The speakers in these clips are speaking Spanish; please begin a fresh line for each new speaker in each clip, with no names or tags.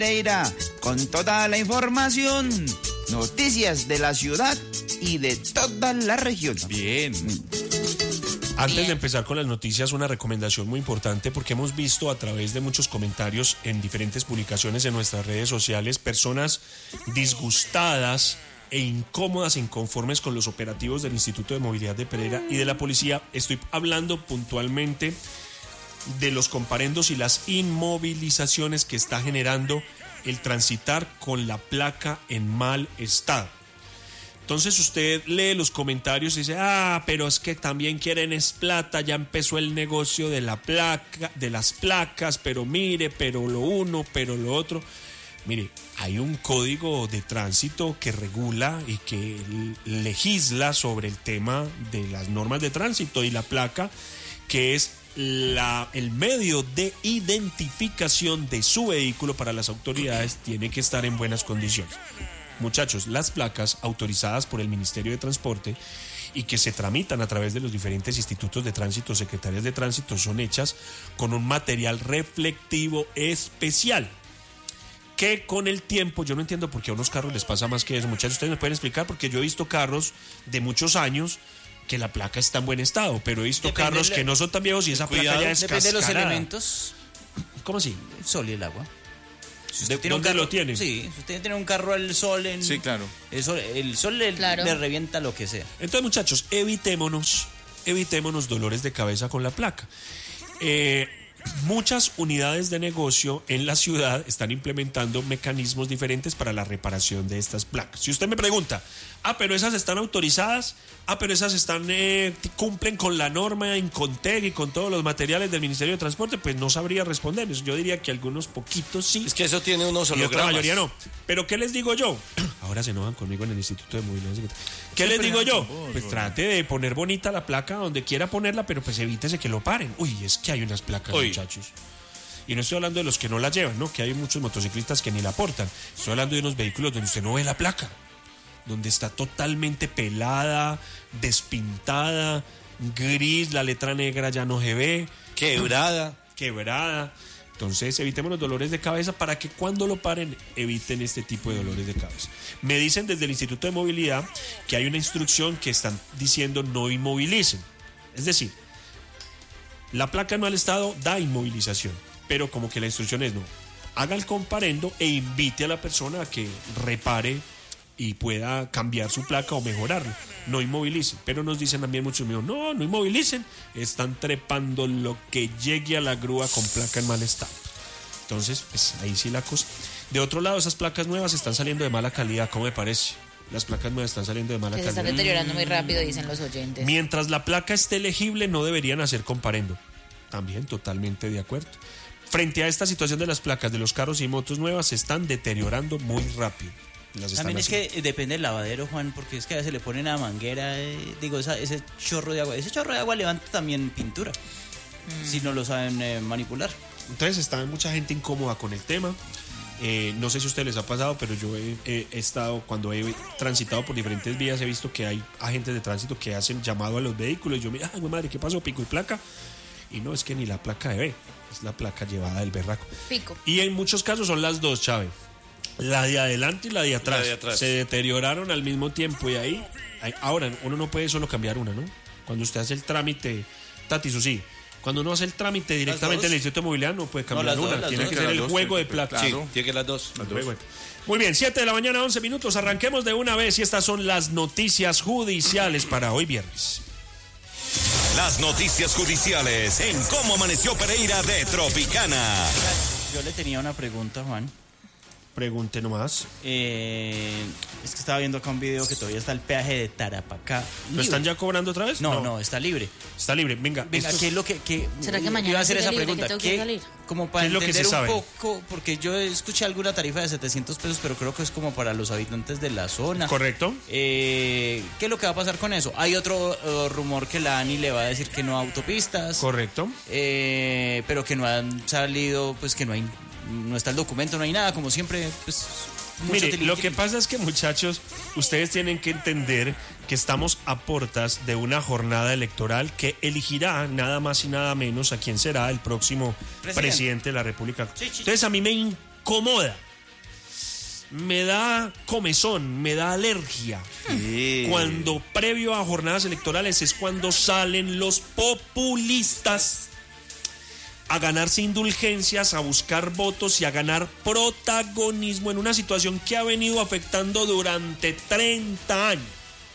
Pereira, con toda la información, noticias de la ciudad y de toda la región.
Bien.
Antes de empezar con las noticias, una recomendación muy importante, porque hemos visto a través de muchos comentarios en diferentes publicaciones en nuestras redes sociales personas disgustadas e incómodas, inconformes con los operativos del Instituto de Movilidad de Pereira y de la policía. Estoy hablando puntualmente de los comparendos y las inmovilizaciones que está generando el transitar con la placa en mal estado. Entonces usted lee los comentarios y dice, pero es que también quieren es plata, ya empezó el negocio de la placa, de las placas, pero mire, pero lo uno, pero lo otro. Mire, hay un código de tránsito que regula y que legisla sobre el tema de las normas de tránsito, y la placa, que es el medio de identificación de su vehículo para las autoridades, tiene que estar en buenas condiciones. Muchachos, las placas autorizadas por el Ministerio de Transporte y que se tramitan a través de los diferentes institutos de tránsito, secretarias de tránsito, son hechas con un material reflectivo especial, que con el tiempo, yo no entiendo por qué a unos carros les pasa más que eso. Muchachos, ustedes me pueden explicar, porque yo he visto carros de muchos años que la placa está en buen estado, pero he visto carros que no son tan viejos y esa placa ya es
depende de los
cascarada.
elementos.
¿Cómo así?
El sol y el agua. Si
¿De dónde lo tiene?
Sí, si usted tiene un carro al sol
Sí, claro.
El sol le revienta lo que sea.
Entonces, muchachos, evitémonos dolores de cabeza con la placa. Muchas unidades de negocio en la ciudad están implementando mecanismos diferentes para la reparación de estas placas. Si usted me pregunta, pero esas están autorizadas, pero esas están cumplen con la norma Incontec y con todos los materiales del Ministerio de Transporte, pues no sabría responderles. Yo diría que algunos poquitos sí.
Es que eso tiene unos hologramas.
Y otra mayoría no. Pero ¿qué les digo yo? Ahora se enojan conmigo en el Instituto de Movilidad. ¿Qué les digo yo? Pues trate de poner bonita la placa donde quiera ponerla, pero pues evítese que lo paren. Uy, es que hay unas placas, muchachos. Y no estoy hablando de los que no la llevan, ¿no? Que hay muchos motociclistas que ni la aportan. Estoy hablando de unos vehículos donde usted no ve la placa, donde está totalmente pelada, despintada, gris, la letra negra ya no se ve, quebrada. Entonces evitemos los dolores de cabeza para que cuando lo paren eviten este tipo de dolores de cabeza. Me dicen desde el Instituto de Movilidad que hay una instrucción que están diciendo no inmovilicen. Es decir, la placa en mal estado da inmovilización, pero como que la instrucción es no, haga el comparendo e invite a la persona a que repare y pueda cambiar su placa o mejorarlo. No inmovilicen. Pero nos dicen también muchos amigos, no inmovilicen, están trepando lo que llegue a la grúa con placa en mal estado. Entonces, pues ahí sí la cosa. De otro lado, esas placas nuevas están saliendo de mala calidad, ¿cómo me parece? Las placas nuevas están saliendo de mala calidad.
Se están deteriorando muy rápido, dicen los oyentes.
Mientras la placa esté legible, no deberían hacer comparendo. También totalmente de acuerdo. Frente a esta situación de las placas de los carros y motos nuevas, se están deteriorando muy rápido.
También es que depende del lavadero, Juan, porque es que a veces le ponen a manguera, ese chorro de agua. Ese chorro de agua levanta también pintura, si no lo saben manipular.
Entonces está mucha gente incómoda con el tema. No sé si a ustedes les ha pasado, pero yo he estado, cuando he transitado por diferentes vías, he visto que hay agentes de tránsito que hacen llamado a los vehículos. Y yo, mira, güey madre, ¿qué pasó? Pico y placa. Y no, es que ni la placa de B, es la placa llevada del berraco.
Pico.
Y en muchos casos son las dos, Chávez. La de adelante y la de atrás. Se deterioraron al mismo tiempo y ahí, ahora uno no puede solo cambiar una, ¿no? Cuando usted hace el trámite, Tati, eso sí, cuando uno hace el trámite directamente en el Instituto de Movilidad no puede cambiar una, tiene que ser el juego de placas.
Sí, tiene que las dos.
Muy bien, 7 de la mañana, 11 minutos, arranquemos de una vez y estas son las noticias judiciales para hoy viernes.
Las noticias judiciales en Cómo Amaneció Pereira de Tropicana.
Yo le tenía una pregunta, Juan.
Pregunte nomás.
Es que estaba viendo acá un video que todavía está el peaje de Tarapacá.
¿Lo están ya cobrando otra vez?
No, está libre.
Está libre, venga.
¿Qué es lo que
¿será que mañana
iba a hacer esa
libre,
pregunta?
que tengo que salir?
Como para
¿Qué es lo que
entender
se
un
sabe?
poco, porque yo escuché alguna tarifa de 700 pesos, pero creo que es como para los habitantes de la zona.
Correcto.
¿Qué es lo que va a pasar con eso? Hay otro rumor que la ANI le va a decir que no a autopistas.
Correcto.
Pero que no han salido, pues que no está el documento, no hay nada, como siempre, pues...
Mire, lo que pasa es que, muchachos, ustedes tienen que entender que estamos a puertas de una jornada electoral que elegirá nada más y nada menos a quién será el próximo presidente de la República.
Sí.
Entonces a mí me incomoda me da comezón, me da alergia. Cuando previo a jornadas electorales es cuando salen los populistas a ganarse indulgencias, a buscar votos y a ganar protagonismo en una situación que ha venido afectando durante 30 años.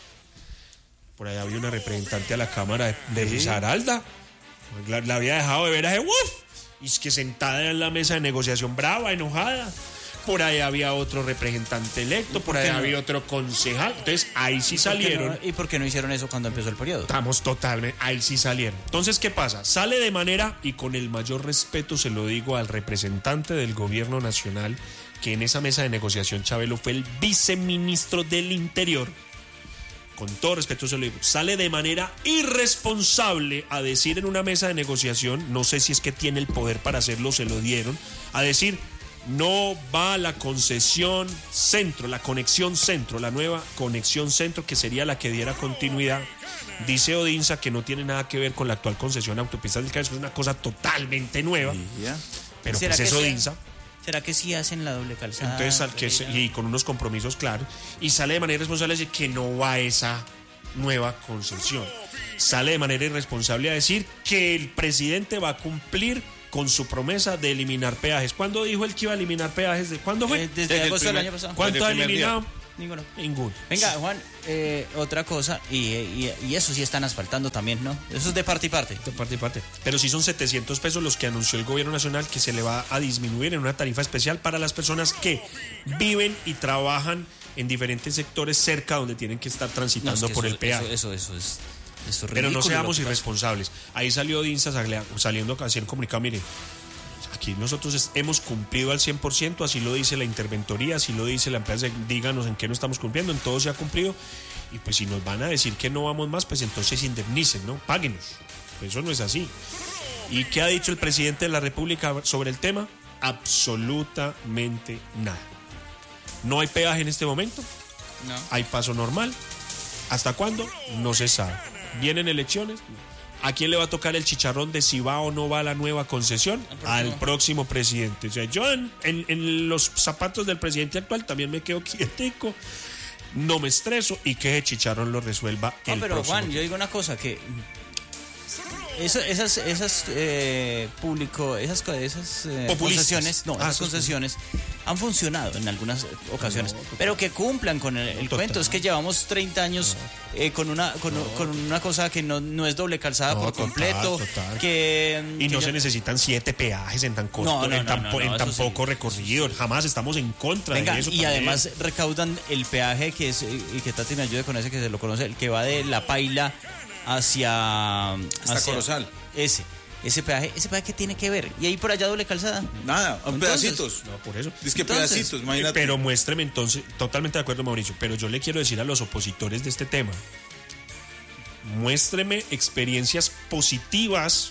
Por allá había una representante a la Cámara de Risaralda. La había dejado de ver a ese y es que sentada en la mesa de negociación brava, enojada. Por ahí había otro representante electo, por ahí había otro concejal. Entonces ahí sí salieron.
¿Y por qué no hicieron eso cuando empezó el periodo?
Estamos totalmente, ahí sí salieron. Entonces, ¿qué pasa? Sale de manera, y con el mayor respeto se lo digo al representante del gobierno nacional, que en esa mesa de negociación Chabelo fue el viceministro del Interior. Con todo respeto se lo digo, sale de manera irresponsable a decir en una mesa de negociación, no sé si es que tiene el poder para hacerlo, se lo dieron, a decir: no va la concesión centro, la conexión centro, la nueva conexión centro, que sería la que diera continuidad. Dice Odinsa que no tiene nada que ver con la actual concesión autopistas del Caribe, es una cosa totalmente nueva. Pero pues es Odinsa.
¿Será que sí hacen la doble calzada?
Entonces, y con unos compromisos claros, y sale de manera irresponsable a decir que no va esa nueva concesión. Sale de manera irresponsable a decir que el presidente va a cumplir con su promesa de eliminar peajes. ¿Cuándo dijo él que iba a eliminar peajes? ¿Cuándo fue?
Desde agosto del año pasado.
¿Cuánto ha eliminado?
Ninguno.
Venga,
Juan, otra cosa, y eso sí están asfaltando también, ¿no? Eso es de parte y parte.
De parte y parte. Pero sí son 700 pesos los que anunció el gobierno nacional, que se le va a disminuir en una tarifa especial para las personas que viven y trabajan en diferentes sectores cerca donde tienen que estar transitando por el peaje.
Eso es
pero no seamos irresponsables. Ahí salió Dinsa saliendo a hacer un comunicado: mire, aquí nosotros hemos cumplido al 100%, así lo dice la interventoría, así lo dice la empresa, díganos en qué no estamos cumpliendo, en todo se ha cumplido, y pues si nos van a decir que no vamos más, pues entonces indemnicen, ¿no? Páguenos. Pues eso no es así. ¿Y qué ha dicho el presidente de la República sobre el tema? Absolutamente nada. No hay peaje en este momento, no hay paso normal. ¿Hasta cuándo? No se sabe. ¿Vienen elecciones? ¿A quién le va a tocar el chicharrón de si va o no va la nueva concesión? Al próximo presidente. O sea, yo en los zapatos del presidente actual también me quedo quietico, no me estreso y que ese chicharrón lo resuelva el
pero
próximo.
Juan, yo digo una cosa, que esas concesiones, esas concesiones han funcionado en algunas ocasiones, pero que cumplan con el cuento. Es que llevamos 30 años con una cosa que no es doble calzada por completo.
Y no se necesitan 7 peajes en tan corto, en tan poco recorrido. Jamás estamos en contra de eso.
Y también, además recaudan el peaje que es, y que Tati me ayude con ese, que se lo conoce, el que va de La Paila hacia
Corozal.
Ese peaje que tiene que ver. Y ahí por allá doble calzada.
Nada, pedacitos.
No, por eso.
Es que pedacitos, imagínate.
Pero muéstreme entonces, totalmente de acuerdo, Mauricio, pero yo le quiero decir a los opositores de este tema: muéstreme experiencias positivas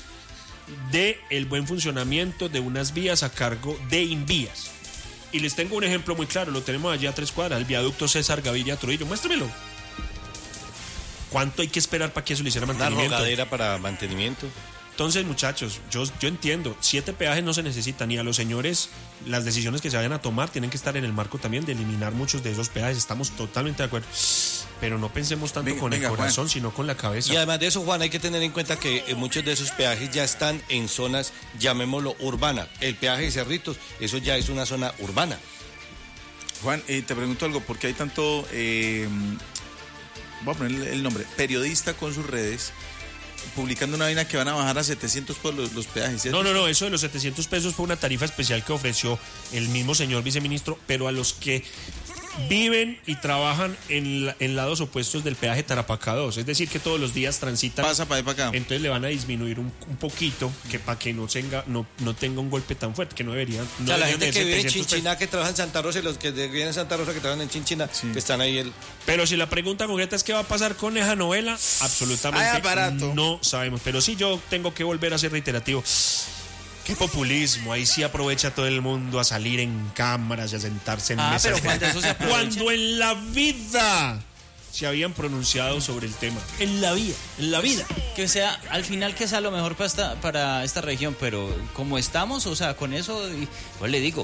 de el buen funcionamiento de unas vías a cargo de Invías. Y les tengo un ejemplo muy claro, lo tenemos allá a 3 cuadras, el viaducto César Gaviria Trujillo. Muéstremelo. ¿Cuánto hay que esperar para que eso le hiciera mantenimiento?
Una rogadera para mantenimiento.
Entonces, muchachos, yo entiendo, 7 peajes no se necesitan, y a los señores las decisiones que se vayan a tomar tienen que estar en el marco también de eliminar muchos de esos peajes. Estamos totalmente de acuerdo. Pero no pensemos tanto con el corazón, Juan, sino con la cabeza.
Y además de eso, Juan, hay que tener en cuenta que muchos de esos peajes ya están en zonas, llamémoslo, urbanas. El peaje de Cerritos, eso ya es una zona urbana.
Juan, te pregunto algo, ¿por qué hay tanto... voy a ponerle el nombre, periodista con sus redes, publicando una vaina que van a bajar a 700 por los peajes, ¿cierto?
No, eso de los 700 pesos fue una tarifa especial que ofreció el mismo señor viceministro, pero a los que viven y trabajan en lados opuestos del peaje Tarapacá 2, es decir, que todos los días transitan.
Pasa para acá.
Entonces le van a disminuir un poquito, que para que no tenga un golpe tan fuerte, que no deberían.
O sea, la gente que vive en Chinchina, que trabaja en Santa Rosa, y los que viven en Santa Rosa, que trabajan en Chinchina, que están ahí.
Pero si la pregunta concreta es qué va a pasar con esa novela, absolutamente no sabemos. Pero sí, yo tengo que volver a ser reiterativo. Qué populismo, ahí sí aprovecha todo el mundo a salir en cámaras y a sentarse en mesas.
Pero cuando eso se aprovecha.
Cuando en la vida se habían pronunciado sobre el tema. En la vida.
Que sea, al final, que sea lo mejor para esta región, pero como estamos, o sea, con eso, pues le digo,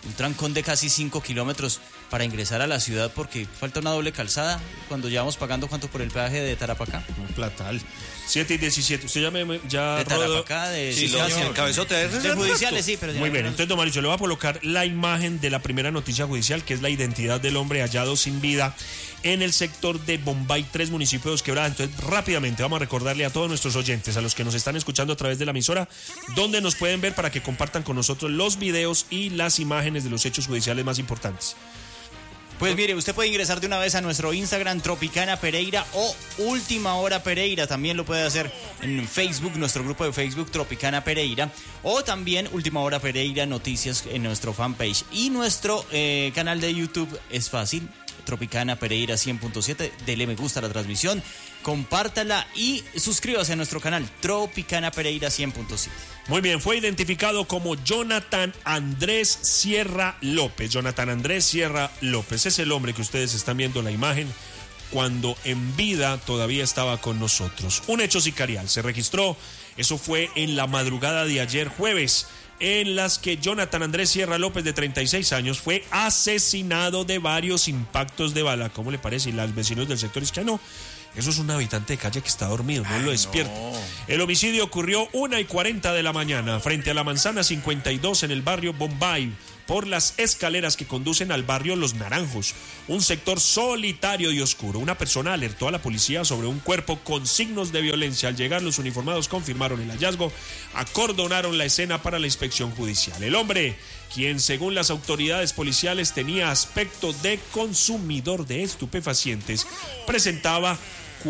un trancón de casi 5 kilómetros para ingresar a la ciudad porque falta una doble calzada cuando ya vamos pagando cuánto por el peaje de Tarapacá.
Un platal. 7:17. Usted ya
de Tarapacá, de
sí, el cabezote
de judiciales, sí, pero ya
muy bien, entonces, don Mauricio, le voy a colocar la imagen de la primera noticia judicial, que es la identidad del hombre hallado sin vida en el sector de Bombay, 3 municipios de Dos Quebradas. Entonces, rápidamente vamos a recordarle a todos nuestros oyentes, a los que nos están escuchando a través de la emisora, dónde nos pueden ver para que compartan con nosotros los videos y las imágenes de los hechos judiciales más importantes.
Pues mire, usted puede ingresar de una vez a nuestro Instagram Tropicana Pereira o Última Hora Pereira. También lo puede hacer en Facebook, nuestro grupo de Facebook Tropicana Pereira. O también Última Hora Pereira Noticias en nuestro fanpage. Y nuestro canal de YouTube es fácil. Tropicana Pereira 100.7. Dele me gusta a la transmisión, compártala y suscríbase a nuestro canal Tropicana Pereira 100.7.
Muy bien, fue identificado como Jonathan Andrés Sierra López. Jonathan Andrés Sierra López es el hombre que ustedes están viendo la imagen cuando en vida todavía estaba con nosotros. Un hecho sicarial se registró, eso fue en la madrugada de ayer jueves, en las que Jonathan Andrés Sierra López, de 36 años, fue asesinado de varios impactos de bala. ¿Cómo le parece? Y los vecinos del sector es que no. Eso es un habitante de calle que está dormido, no lo despierta. No. El homicidio ocurrió 1:40 de la mañana frente a la manzana 52 en el barrio Bombay, por las escaleras que conducen al barrio Los Naranjos, un sector solitario y oscuro. Una persona alertó a la policía sobre un cuerpo con signos de violencia. Al llegar, los uniformados confirmaron el hallazgo, acordonaron la escena para la inspección judicial. El hombre, quien según las autoridades policiales tenía aspecto de consumidor de estupefacientes, presentaba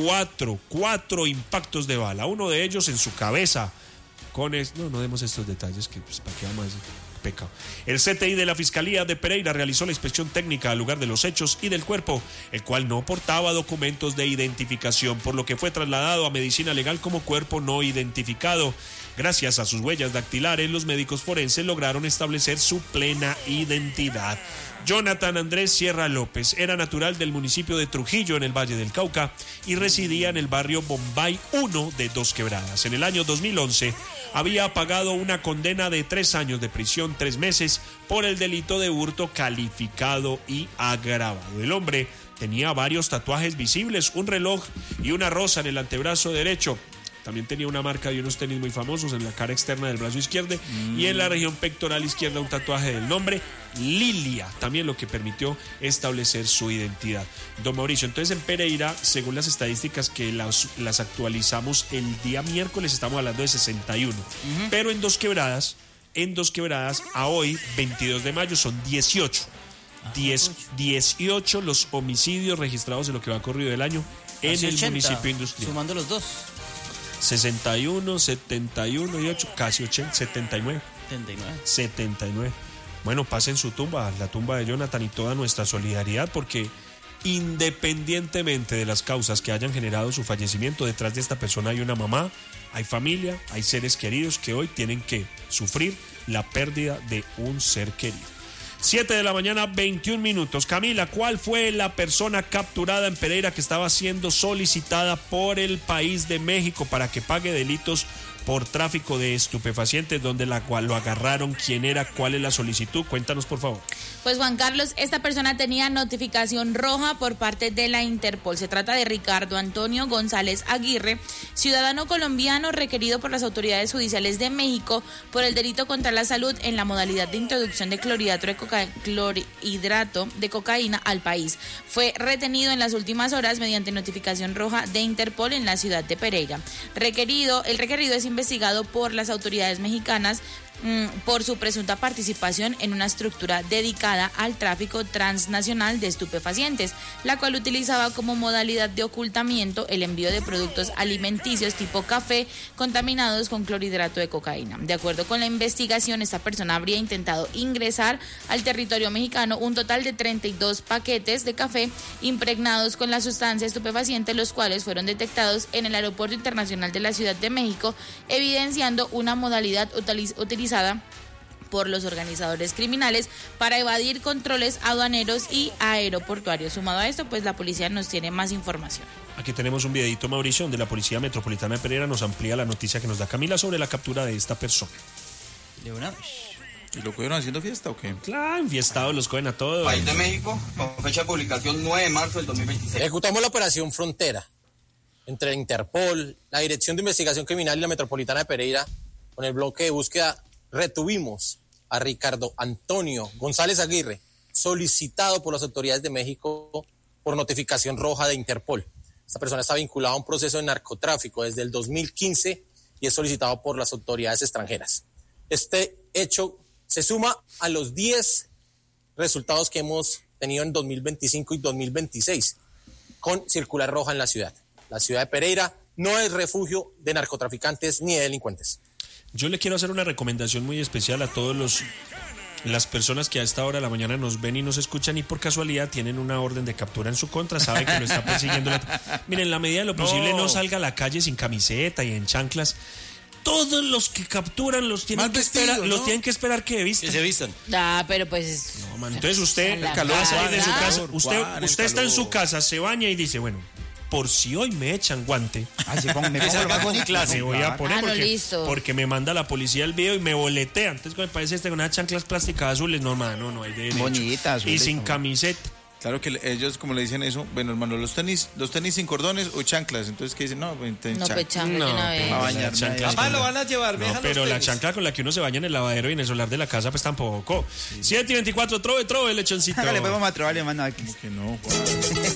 cuatro impactos de bala, uno de ellos en su cabeza. No demos estos detalles, que pues, ¿para qué vamos a decir? Pecado. El CTI de la Fiscalía de Pereira realizó la inspección técnica al lugar de los hechos y del cuerpo, el cual no portaba documentos de identificación, por lo que fue trasladado a medicina legal como cuerpo no identificado. Gracias a sus huellas dactilares, los médicos forenses lograron establecer su plena identidad. Jonathan Andrés Sierra López era natural del municipio de Trujillo, en el Valle del Cauca, y residía en el barrio Bombay 1 de Dos Quebradas. En el año 2011 había pagado una condena de 3 años de prisión, 3 meses, por el delito de hurto calificado y agravado. El hombre tenía varios tatuajes visibles, un reloj y una rosa en el antebrazo derecho. También tenía una marca de unos tenis muy famosos en la cara externa del brazo izquierdo y en la región pectoral izquierda un tatuaje del nombre Lilia, también lo que permitió establecer su identidad. Don Mauricio, entonces en Pereira, según las estadísticas que las actualizamos el día miércoles, estamos hablando de 61, pero en Dos Quebradas, a hoy, 22 de mayo, son 18. 18 los homicidios registrados en lo que va corrido del año en el 80, municipio industrial.
Sumando los dos.
61, 71 y 8, casi 80, 79. 79. Bueno, pasen su tumba, la tumba de Jonathan, y toda nuestra solidaridad, porque independientemente de las causas que hayan generado su fallecimiento, detrás de esta persona hay una mamá, hay familia, hay seres queridos que hoy tienen que sufrir la pérdida de un ser querido. 7 de la mañana, 21 minutos. Camila, ¿cuál fue la persona capturada en Pereira que estaba siendo solicitada por el país de México para que pague delitos por tráfico de estupefacientes? ¿Dónde lo agarraron? ¿Quién era? ¿Cuál es la solicitud? Cuéntanos, por favor.
Pues Juan Carlos, esta persona tenía notificación roja por parte de la Interpol. Se trata de Ricardo Antonio González Aguirre, ciudadano colombiano requerido por las autoridades judiciales de México por el delito contra la salud en la modalidad de introducción de clorhidrato de cocaína al país. Fue retenido en las últimas horas mediante notificación roja de Interpol en la ciudad de Pereira. El requerido es investigado por las autoridades mexicanas por su presunta participación en una estructura dedicada al tráfico transnacional de estupefacientes, la cual utilizaba como modalidad de ocultamiento el envío de productos alimenticios tipo café contaminados con clorhidrato de cocaína. De acuerdo con la investigación, esta persona habría intentado ingresar al territorio mexicano un total de 32 paquetes de café impregnados con la sustancia estupefaciente, los cuales fueron detectados en el Aeropuerto Internacional de la Ciudad de México, evidenciando una modalidad utilizada por los organizadores criminales para evadir controles aduaneros y aeroportuarios. Sumado a esto, pues la policía nos tiene más información.
Aquí tenemos un videito, Mauricio, donde la Policía Metropolitana de Pereira nos amplía la noticia que nos da Camila sobre la captura de esta persona.
De una vez.
¿Y lo cogieron haciendo fiesta o qué?
Claro, enfiestados los cogen a todos.
País de México, con fecha de publicación 9 de marzo del 2026. Ejecutamos la operación Frontera entre Interpol, la Dirección de Investigación Criminal y la Metropolitana de Pereira. Con el bloque de búsqueda retuvimos a Ricardo Antonio González Aguirre, solicitado por las autoridades de México por notificación roja de Interpol. Esta persona está vinculada a un proceso de narcotráfico desde el 2015 y es solicitado por las autoridades extranjeras. Este hecho se suma a los 10 resultados que hemos tenido en 2025 y 2026 con circular roja en la ciudad. La ciudad de Pereira no es refugio de narcotraficantes ni de delincuentes.
Yo le quiero hacer una recomendación muy especial a todos las personas que a esta hora de la mañana nos ven y nos escuchan y por casualidad tienen una orden de captura en su contra, saben que lo está persiguiendo. Miren, en la medida de lo posible no salga a la calle sin camiseta y en chanclas. Todos los que capturan los tienen que esperar, los tienen que esperar que se vistan.
Pero pues...
No, man, entonces usted va a salir de su casa, usted está en su casa, se baña y dice, bueno, por si hoy me echan guante, me voy a poner porque me manda la policía el video y me boletea. Entonces me parece con unas chanclas plásticas azules, no, hermano, no hay de derecho.
Bonitas,
y sin camiseta.
Claro que ellos, como le dicen eso, bueno, hermano, los tenis sin cordones o chanclas. Entonces, ¿qué dicen? No,
Papá, lo van a llevar.
No, pero la chancla con la que uno se baña en el lavadero y en el solar de la casa, pues tampoco. 7:24, trove, lechoncito.
Hágale, pues, vamos a trobarle, mano.
Como que no, Juan.